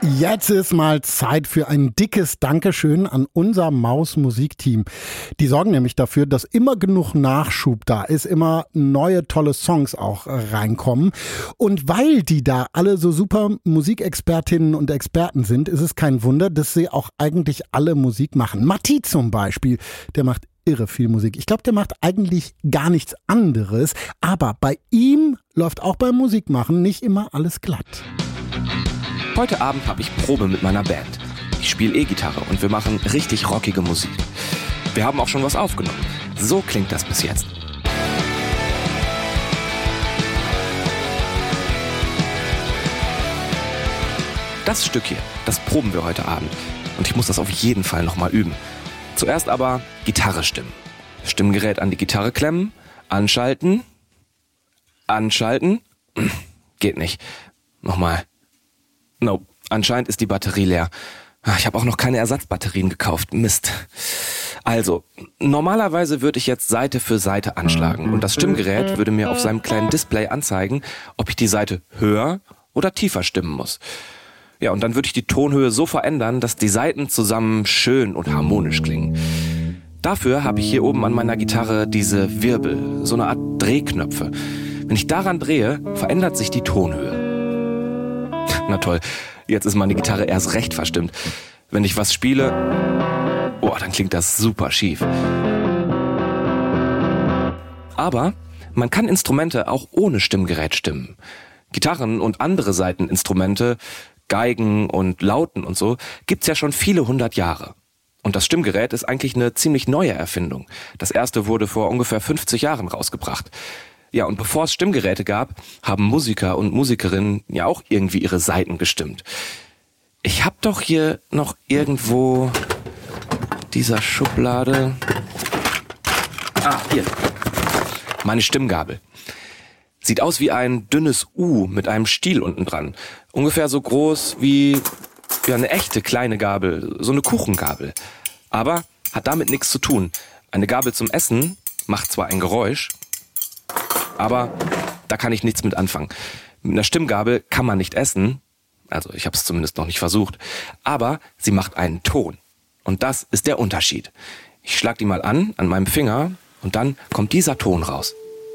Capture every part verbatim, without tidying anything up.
Jetzt ist mal Zeit für ein dickes Dankeschön an unser Maus-Musikteam. Die sorgen nämlich dafür, dass immer genug Nachschub da ist, immer neue tolle Songs auch reinkommen. Und weil die da alle so super Musikexpertinnen und Experten sind, ist es kein Wunder, dass sie auch eigentlich alle Musik machen. Matti zum Beispiel, der macht irre viel Musik. Ich glaube, der macht eigentlich gar nichts anderes. Aber bei ihm läuft auch beim Musikmachen nicht immer alles glatt. Heute Abend habe ich Probe mit meiner Band. Ich spiele E-Gitarre und wir machen richtig rockige Musik. Wir haben auch schon was aufgenommen. So klingt das bis jetzt. Das Stück hier, das proben wir heute Abend. Und ich muss das auf jeden Fall nochmal üben. Zuerst aber Gitarre stimmen. Stimmgerät an die Gitarre klemmen, anschalten, anschalten. Geht nicht. Nochmal. No, anscheinend ist die Batterie leer. Ich habe auch noch keine Ersatzbatterien gekauft. Mist. Also, normalerweise würde ich jetzt Seite für Seite anschlagen und das Stimmgerät würde mir auf seinem kleinen Display anzeigen, ob ich die Seite höher oder tiefer stimmen muss. Ja, und dann würde ich die Tonhöhe so verändern, dass die Saiten zusammen schön und harmonisch klingen. Dafür habe ich hier oben an meiner Gitarre diese Wirbel, so eine Art Drehknöpfe. Wenn ich daran drehe, verändert sich die Tonhöhe. Na toll, jetzt ist meine Gitarre erst recht verstimmt. Wenn ich was spiele, oh, dann klingt das super schief. Aber man kann Instrumente auch ohne Stimmgerät stimmen. Gitarren und andere Saiteninstrumente, Geigen und Lauten und so, gibt's ja schon viele hundert Jahre. Und das Stimmgerät ist eigentlich eine ziemlich neue Erfindung. Das erste wurde vor ungefähr fünfzig Jahren rausgebracht. Ja, und bevor es Stimmgeräte gab, haben Musiker und Musikerinnen ja auch irgendwie ihre Saiten gestimmt. Ich hab doch hier noch irgendwo dieser Schublade... Ah, hier. Meine Stimmgabel. Sieht aus wie ein dünnes U mit einem Stiel unten dran. Ungefähr so groß wie ja, eine echte kleine Gabel, so eine Kuchengabel. Aber hat damit nichts zu tun. Eine Gabel zum Essen macht zwar ein Geräusch, aber da kann ich nichts mit anfangen. Mit einer Stimmgabel kann man nicht essen, also ich habe es zumindest noch nicht versucht, aber sie macht einen Ton. Und das ist der Unterschied. Ich schlag die mal an, an meinem Finger, und dann kommt dieser Ton raus.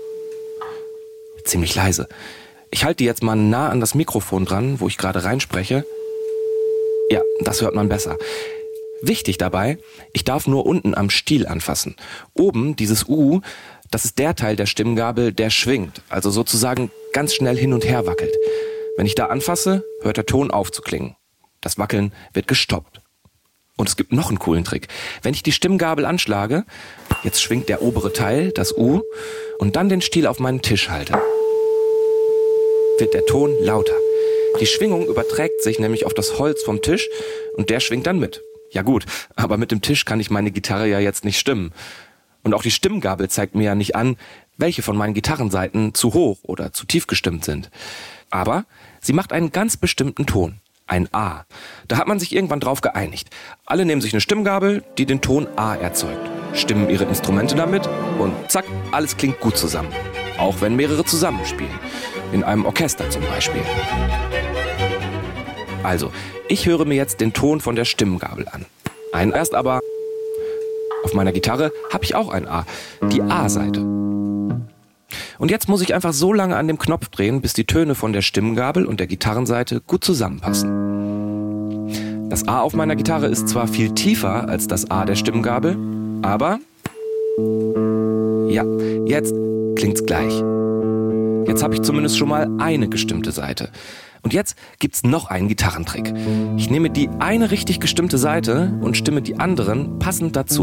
Ziemlich leise. Ich halte die jetzt mal nah an das Mikrofon dran, wo ich gerade reinspreche. Ja, das hört man besser. Wichtig dabei, ich darf nur unten am Stiel anfassen. Oben, dieses U, das ist der Teil der Stimmgabel, der schwingt, also sozusagen ganz schnell hin und her wackelt. Wenn ich da anfasse, hört der Ton auf zu klingen. Das Wackeln wird gestoppt. Und es gibt noch einen coolen Trick. Wenn ich die Stimmgabel anschlage, jetzt schwingt der obere Teil, das U, und dann den Stiel auf meinen Tisch halte, wird der Ton lauter. Die Schwingung überträgt sich nämlich auf das Holz vom Tisch und der schwingt dann mit. Ja gut, aber mit dem Tisch kann ich meine Gitarre ja jetzt nicht stimmen. Und auch die Stimmgabel zeigt mir ja nicht an, welche von meinen Gitarrensaiten zu hoch oder zu tief gestimmt sind. Aber sie macht einen ganz bestimmten Ton. Ein A. Da hat man sich irgendwann drauf geeinigt. Alle nehmen sich eine Stimmgabel, die den Ton A erzeugt, stimmen ihre Instrumente damit und zack, alles klingt gut zusammen. Auch wenn mehrere zusammenspielen. In einem Orchester zum Beispiel. Also, ich höre mir jetzt den Ton von der Stimmgabel an. Ein erst aber... Auf meiner Gitarre habe ich auch ein A, die A-Seite. Und jetzt muss ich einfach so lange an dem Knopf drehen, bis die Töne von der Stimmgabel und der Gitarrenseite gut zusammenpassen. Das A auf meiner Gitarre ist zwar viel tiefer als das A der Stimmgabel, aber ja, jetzt klingt's gleich. Jetzt habe ich zumindest schon mal eine gestimmte Seite. Und jetzt gibt's noch einen Gitarrentrick. Ich nehme die eine richtig gestimmte Seite und stimme die anderen passend dazu.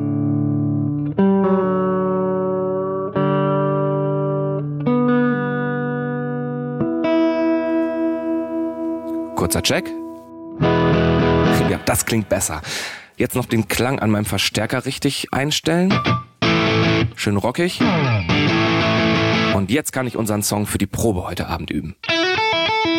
Kurzer Check. Ja, das klingt besser. Jetzt noch den Klang an meinem Verstärker richtig einstellen. Schön rockig. Und jetzt kann ich unseren Song für die Probe heute Abend üben.